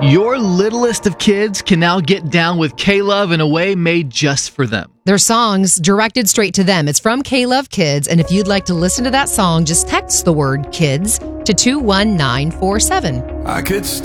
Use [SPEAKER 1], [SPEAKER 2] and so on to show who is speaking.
[SPEAKER 1] Your littlest of kids can now get down with K-Love in a way made just for them.
[SPEAKER 2] Their songs directed straight to them. It's from K-Love Kids, and if you'd like to listen to that song, just text the word KIDS to 21947.
[SPEAKER 3] I could